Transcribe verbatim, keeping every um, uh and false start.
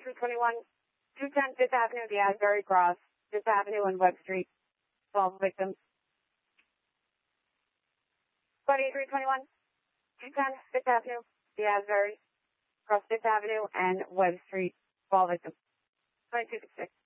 twenty-three twenty-one, two ten Fifth Avenue, the Asbury Cross, Fifth Avenue and Webb Street. twelve victims. twenty-three twenty-one, two ten Fifth Avenue, the Asbury Cross, Fifth Avenue and Webb Street. twelve victims. twenty-two six.